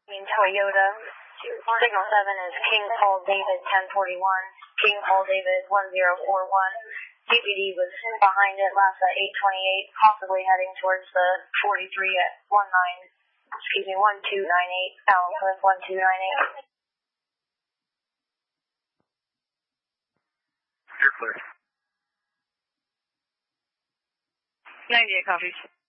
Toyota. Signal 7 is King Paul David 1041. King Paul David 1041. CPD was behind it, last at 828, possibly heading towards the 43 at 1298, Alan Cliff 1298. You're clear. 98 copies.